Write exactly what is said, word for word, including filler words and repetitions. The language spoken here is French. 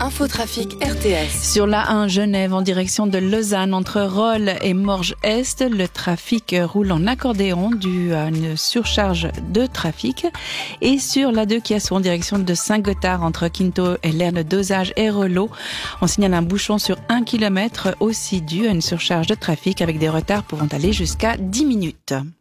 Infotrafic R T S. Sur la un Genève en direction de Lausanne entre Rolle et Morges-Est, le trafic roule en accordéon dû à une surcharge de trafic. Et sur la deux Kiasso en direction de Saint-Gothard entre Quinto et l'aire de dosage et Relot, on signale un bouchon sur un kilomètre aussi dû à une surcharge de trafic avec des retards pouvant aller jusqu'à dix minutes.